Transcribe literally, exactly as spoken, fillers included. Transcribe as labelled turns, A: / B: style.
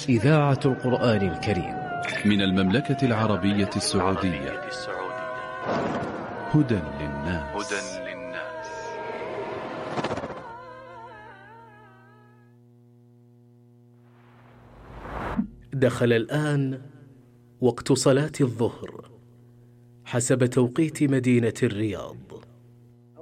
A: إذاعة القرآن الكريم
B: من المملكة العربية السعودية. هدى للناس.
A: دخل الآن وقت صلاة الظهر حسب توقيت مدينة الرياض.